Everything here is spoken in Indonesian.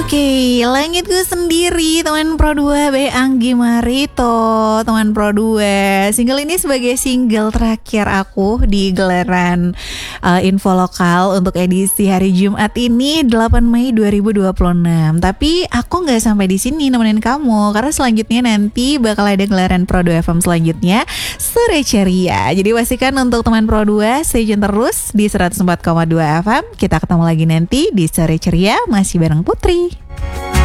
Oke, Langitku Sendiri, teman Pro 2 by Anggi Marito, teman Pro 2. Single ini sebagai single terakhir aku di gelaran info lokal untuk edisi hari Jumat ini 8 Mei 2026. Tapi aku nggak sampai di sini nemenin kamu, karena selanjutnya nanti bakal ada gelaran Pro 2 FM selanjutnya Sore Ceria. Jadi pastikan untuk teman Pro 2 stay tune terus di 104,2 FM. Kita ketemu lagi nanti di Sore Ceria masih bareng Putri.